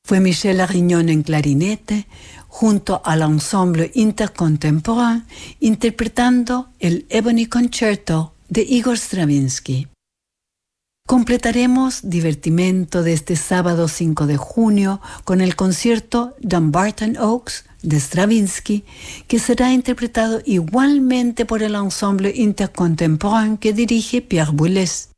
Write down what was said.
Fue Michel Arignon en clarinete, junto al Ensemble Intercontemporain, interpretando el Ebony Concerto de Igor Stravinsky. Completaremos Divertimento de este sábado 5 de junio con el concierto Dumbarton Oaks de Stravinsky, que será interpretado igualmente por el Ensemble Intercontemporain que dirige Pierre Boulez.